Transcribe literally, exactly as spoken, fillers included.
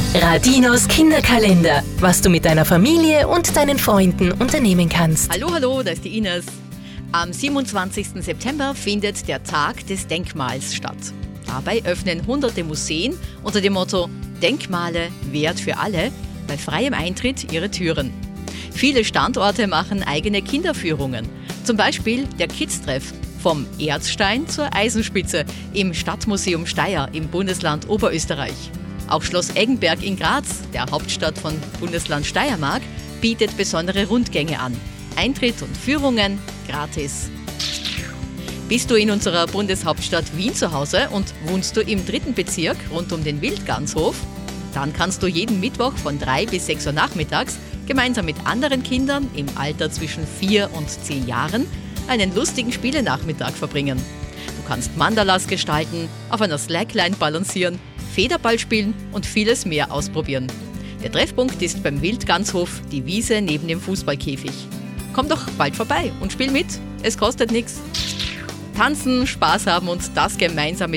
Radinos Kinderkalender, was du mit deiner Familie und deinen Freunden unternehmen kannst. Hallo, hallo, da ist die Ines. Am siebenundzwanzigsten September findet der Tag des Denkmals statt. Dabei öffnen hunderte Museen unter dem Motto Denkmale Wert für alle bei freiem Eintritt ihre Türen. Viele Standorte machen eigene Kinderführungen. Zum Beispiel der Kids-Treff vom Erzstein zur Eisenspitze im Stadtmuseum Steyr im Bundesland Oberösterreich. Auch Schloss Eggenberg in Graz, der Hauptstadt von Bundesland Steiermark, bietet besondere Rundgänge an. Eintritt und Führungen gratis. Bist du in unserer Bundeshauptstadt Wien zu Hause und wohnst du im dritten Bezirk rund um den Wildganshof? Dann kannst du jeden Mittwoch von drei bis sechs Uhr nachmittags gemeinsam mit anderen Kindern im Alter zwischen vier und zehn Jahren einen lustigen Spielenachmittag verbringen. Du kannst Mandalas gestalten, auf einer Slackline balancieren, Federball spielen und vieles mehr ausprobieren. Der Treffpunkt ist beim Wildganshof, die Wiese neben dem Fußballkäfig. Komm doch bald vorbei und spiel mit, es kostet nichts. Tanzen, Spaß haben und das gemeinsam mit